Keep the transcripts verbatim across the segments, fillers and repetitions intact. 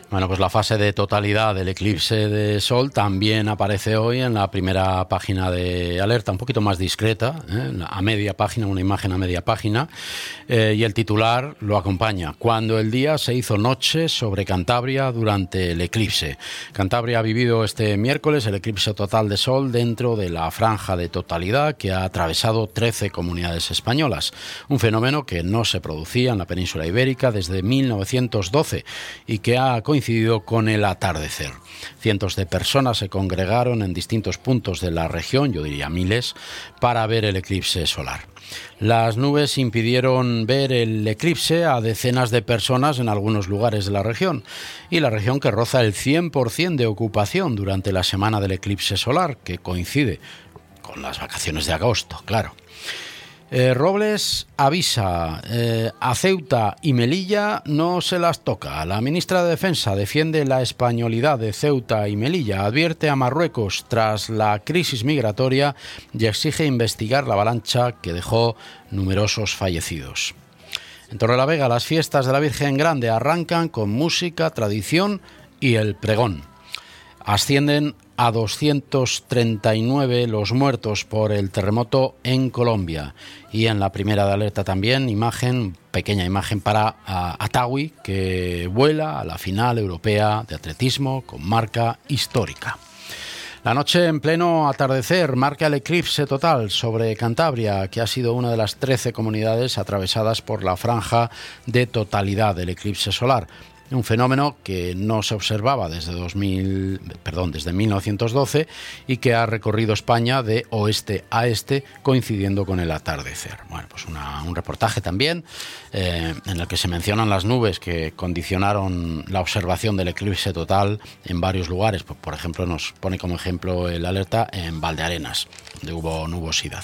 Bueno, pues la fase de totalidad del eclipse de Sol también aparece hoy en la primera página de Alerta, un poquito más discreta, ¿eh? a media página, una imagen a media página, eh, y el titular lo acompaña: cuando el día se hizo noche sobre Cantabria durante el eclipse. Cantabria ha vivido este miércoles el eclipse total de Sol dentro de la franja de totalidad que ha atravesado trece comunidades españolas, un fenómeno que no se producía en la península ibérica desde mil novecientos doce y que ha coincidido coincidido con el atardecer. Cientos de personas se congregaron en distintos puntos de la región, yo diría miles, para ver el eclipse solar. Las nubes impidieron ver el eclipse a decenas de personas en algunos lugares de la región, y la región que roza el cien por ciento de ocupación durante la semana del eclipse solar, que coincide con las vacaciones de agosto, claro. Eh, Robles avisa, eh, a Ceuta y Melilla no se las toca. La ministra de Defensa defiende la españolidad de Ceuta y Melilla, advierte a Marruecos tras la crisis migratoria y exige investigar la avalancha que dejó numerosos fallecidos. En Torrelavega, las fiestas de la Virgen Grande arrancan con música, tradición y el pregón. Ascienden a doscientos treinta y nueve los muertos por el terremoto en Colombia. Y en la primera de Alerta también, imagen, pequeña imagen para uh, Atawi, que vuela a la final europea de atletismo con marca histórica. La noche en pleno atardecer marca el eclipse total sobre Cantabria, que ha sido una de las trece comunidades atravesadas por la franja de totalidad del eclipse solar. Un fenómeno que no se observaba desde dos mil, perdón, desde mil novecientos doce y que ha recorrido España de oeste a este, coincidiendo con el atardecer. Bueno, pues una, un reportaje también eh, en el que se mencionan las nubes que condicionaron la observación del eclipse total en varios lugares. Por, por ejemplo, nos pone como ejemplo el Alerta en Valdearenas, donde hubo nubosidad.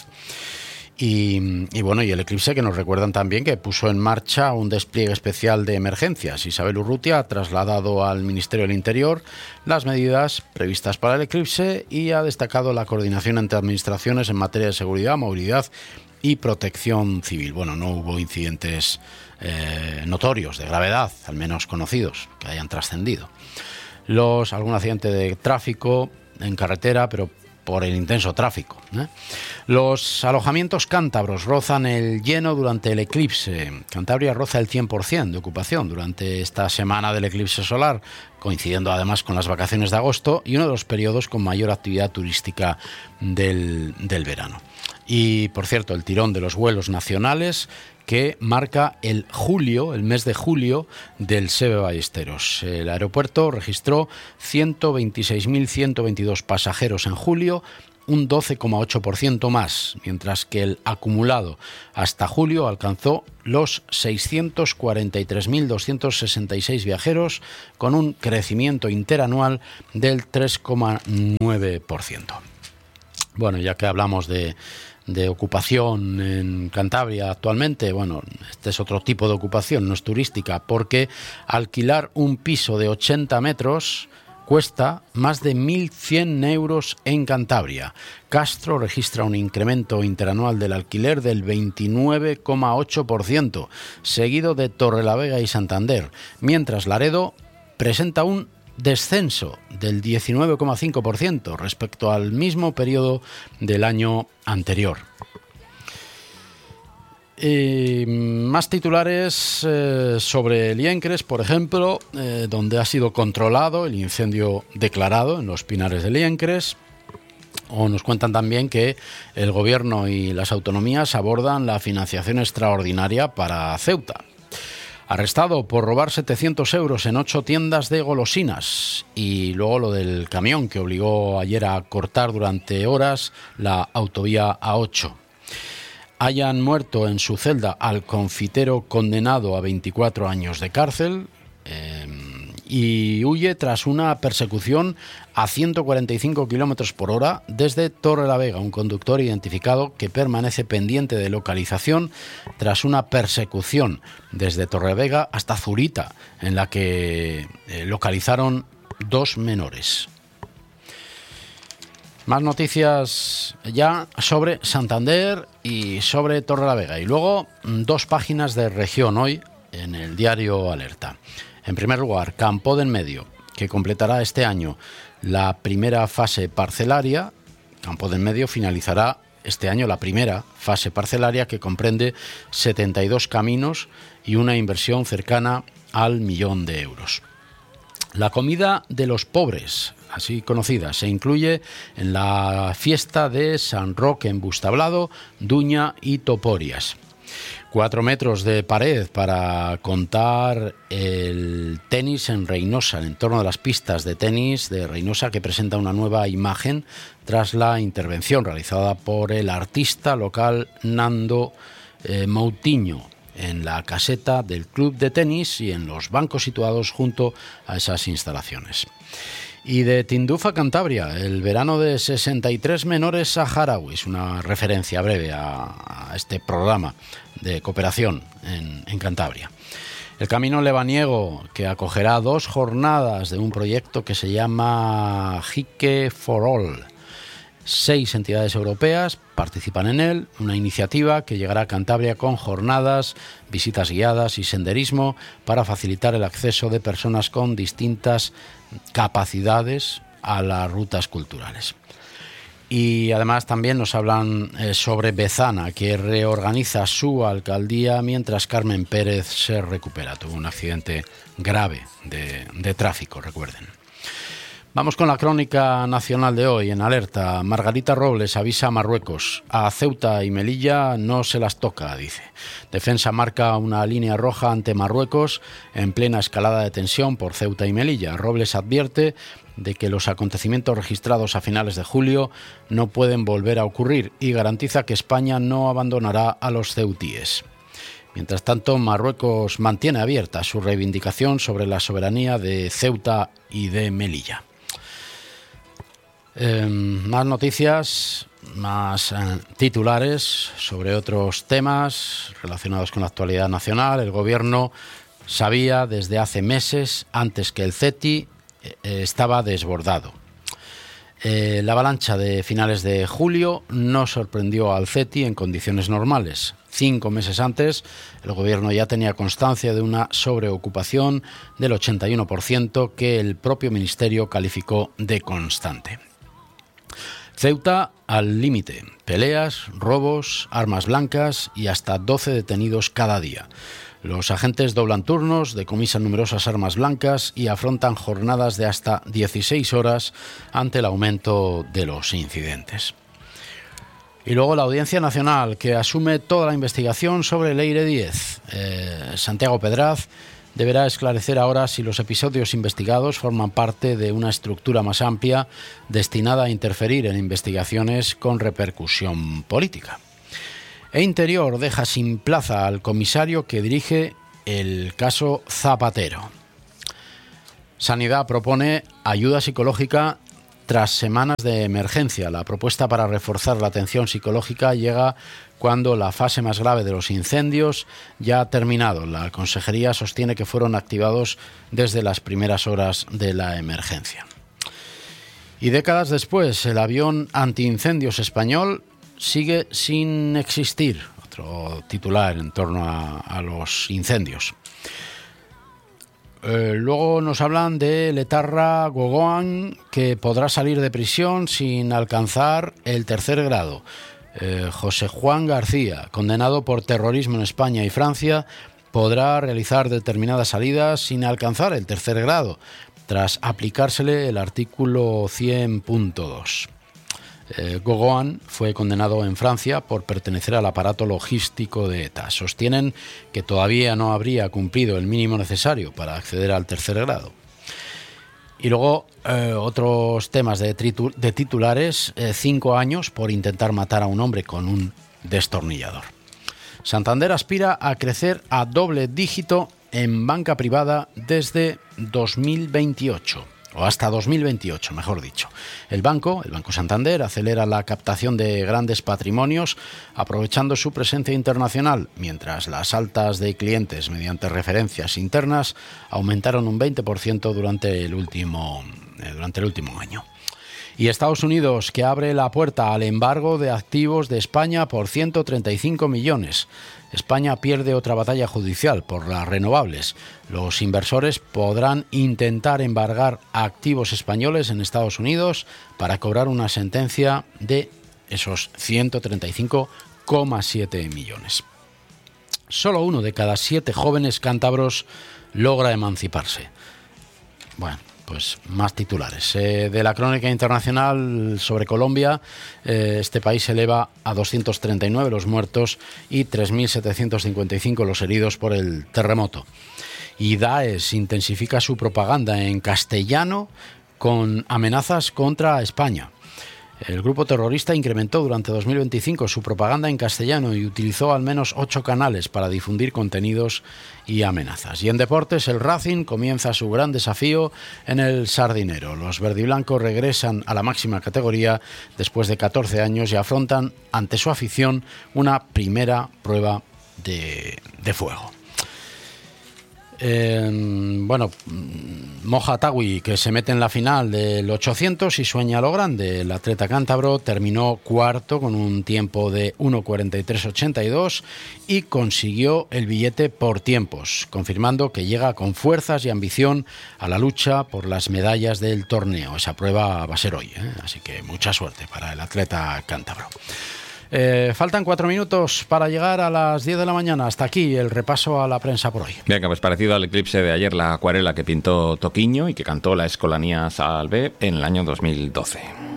Y, y bueno, y el eclipse que nos recuerdan también que puso en marcha un despliegue especial de emergencias. Isabel Urrutia ha trasladado al Ministerio del Interior las medidas previstas para el eclipse y ha destacado la coordinación entre administraciones en materia de seguridad, movilidad y protección civil. Bueno, no hubo incidentes eh, notorios de gravedad, al menos conocidos, que hayan trascendido. Los, algún accidente de tráfico en carretera, pero por el intenso tráfico, ¿eh? Los alojamientos cántabros rozan el lleno durante el eclipse. Cantabria roza el cien por ciento de ocupación durante esta semana del eclipse solar, coincidiendo además con las vacaciones de agosto y uno de los periodos con mayor actividad turística del, del verano. Y, por cierto, el tirón de los vuelos nacionales que marca el julio, el mes de julio del S E B E Ballesteros. El aeropuerto registró ciento veintiséis mil ciento veintidós pasajeros en julio, un doce coma ocho por ciento más, mientras que el acumulado hasta julio alcanzó los seiscientos cuarenta y tres mil doscientos sesenta y seis viajeros, con un crecimiento interanual del tres coma nueve por ciento. Bueno, ya que hablamos de de ocupación en Cantabria actualmente, bueno, este es otro tipo de ocupación, no es turística, porque alquilar un piso de ochenta metros cuesta más de mil cien euros en Cantabria. Castro registra un incremento interanual del alquiler del veintinueve coma ocho por ciento, seguido de Torrelavega y Santander, mientras Laredo presenta un descenso del diecinueve coma cinco por ciento respecto al mismo periodo del año anterior. Y más titulares eh, sobre Liencres, por ejemplo, eh, donde ha sido controlado el incendio declarado en los Pinares de Liencres. O nos cuentan también que el gobierno y las autonomías abordan la financiación extraordinaria para Ceuta. Arrestado por robar setecientos euros en ocho tiendas de golosinas. Y luego lo del camión que obligó ayer a cortar durante horas la autovía A ocho. Hayan muerto en su celda al confitero condenado a veinticuatro años de cárcel. Eh, y huye tras una persecución a ciento cuarenta y cinco kilómetros por hora desde Torrelavega, un conductor identificado que permanece pendiente de localización tras una persecución desde Torrelavega hasta Zurita, en la que eh, localizaron dos menores. Más noticias ya sobre Santander y sobre Torrelavega. Y luego dos páginas de región hoy en el diario Alerta. En primer lugar, Campo del Medio, que completará este año la primera fase parcelaria. Campo del Medio finalizará este año la primera fase parcelaria, que comprende setenta y dos caminos y una inversión cercana al millón de euros. La comida de los pobres, así conocida, se incluye en la fiesta de San Roque en Bustablado, Duña y Toporias. Cuatro metros de pared para contar el tenis en Reinosa, el entorno de las pistas de tenis de Reinosa, que presenta una nueva imagen tras la intervención realizada por el artista local Nando eh, Moutinho en la caseta del club de tenis y en los bancos situados junto a esas instalaciones. Y de Tinduf a Cantabria, el verano de sesenta y tres menores saharauis, una referencia breve a, a este programa de cooperación en, en Cantabria. El Camino Lebaniego, que acogerá dos jornadas de un proyecto que se llama Hike for All. Seis entidades europeas participan en él, una iniciativa que llegará a Cantabria con jornadas, visitas guiadas y senderismo para facilitar el acceso de personas con distintas capacidades a las rutas culturales. Y además también nos hablan eh, sobre Bezana, que reorganiza su alcaldía mientras Carmen Pérez se recupera. Tuvo un accidente grave de, de tráfico, recuerden. Vamos con la crónica nacional de hoy. En alerta, Margarita Robles avisa a Marruecos. A Ceuta y Melilla no se las toca, dice. Defensa marca una línea roja ante Marruecos en plena escalada de tensión por Ceuta y Melilla. Robles advierte de que los acontecimientos registrados a finales de julio no pueden volver a ocurrir y garantiza que España no abandonará a los ceutíes. Mientras tanto, Marruecos mantiene abierta su reivindicación sobre la soberanía de Ceuta y de Melilla. Eh, más noticias, más eh, titulares sobre otros temas relacionados con la actualidad nacional. El Gobierno sabía desde hace meses, antes que el CETI, eh, estaba desbordado. Eh, la avalancha de finales de julio no sorprendió al CETI en condiciones normales. Cinco meses antes, el Gobierno ya tenía constancia de una sobreocupación del ochenta y uno por ciento que el propio Ministerio calificó de constante. Ceuta al límite, peleas, robos, armas blancas y hasta doce detenidos cada día. Los agentes doblan turnos, decomisan numerosas armas blancas y afrontan jornadas de hasta dieciséis horas ante el aumento de los incidentes. Y luego la Audiencia Nacional, que asume toda la investigación sobre Leire Díez. Eh, Santiago Pedraz deberá esclarecer ahora si los episodios investigados forman parte de una estructura más amplia destinada a interferir en investigaciones con repercusión política. E Interior deja sin plaza al comisario que dirige el caso Zapatero. Sanidad propone ayuda psicológica tras semanas de emergencia. La propuesta para reforzar la atención psicológica llega cuando la fase más grave de los incendios ya ha terminado. La Consejería sostiene que fueron activados desde las primeras horas de la emergencia. Y décadas después, el avión antiincendios español sigue sin existir. Otro titular en torno a, a los incendios. Eh, luego nos hablan de Letarra Gogoan, que podrá salir de prisión sin alcanzar el tercer grado. Eh, José Juan García, condenado por terrorismo en España y Francia, podrá realizar determinadas salidas sin alcanzar el tercer grado, tras aplicársele el artículo cien punto dos. Eh, Gogoan fue condenado en Francia por pertenecer al aparato logístico de ETA. Sostienen que todavía no habría cumplido el mínimo necesario para acceder al tercer grado. Y luego eh, otros temas de, tritu- de titulares, eh, cinco años por intentar matar a un hombre con un destornillador. Santander aspira a crecer a doble dígito en banca privada desde dos mil veintiocho. O hasta dos mil veintiocho, mejor dicho. El banco, el Banco Santander, acelera la captación de grandes patrimonios aprovechando su presencia internacional, mientras las altas de clientes mediante referencias internas aumentaron un veinte por ciento durante el último, eh, durante el último año. Y Estados Unidos, que abre la puerta al embargo de activos de España por ciento treinta y cinco millones. España pierde otra batalla judicial por las renovables. Los inversores podrán intentar embargar activos españoles en Estados Unidos para cobrar una sentencia de esos ciento treinta y cinco coma siete millones. Solo uno de cada siete jóvenes cántabros logra emanciparse. Bueno, pues más titulares. Eh, de la crónica internacional sobre Colombia, eh, este país eleva a doscientos treinta y nueve los muertos y tres mil setecientos cincuenta y cinco los heridos por el terremoto. Y Daesh intensifica su propaganda en castellano con amenazas contra España. El grupo terrorista incrementó durante dos mil veinticinco su propaganda en castellano y utilizó al menos ocho canales para difundir contenidos y amenazas. Y en deportes, el Racing comienza su gran desafío en el Sardinero. Los verdiblancos regresan a la máxima categoría después de catorce años y afrontan ante su afición una primera prueba de, de fuego. Eh, bueno, Moja Tawi, que se mete en la final del ochocientos y sueña lo grande. El atleta cántabro terminó cuarto con un tiempo de uno cuarenta y tres ochenta y dos y consiguió el billete por tiempos, confirmando que llega con fuerzas y ambición a la lucha por las medallas del torneo. Esa prueba va a ser hoy, ¿eh? Así que mucha suerte para el atleta cántabro. Eh, faltan cuatro minutos para llegar a las diez de la mañana. Hasta aquí el repaso a la prensa por hoy. Bien, que pues parecido al eclipse de ayer, la acuarela que pintó Toquiño y que cantó la Escolanía Salvé en el año dos mil doce.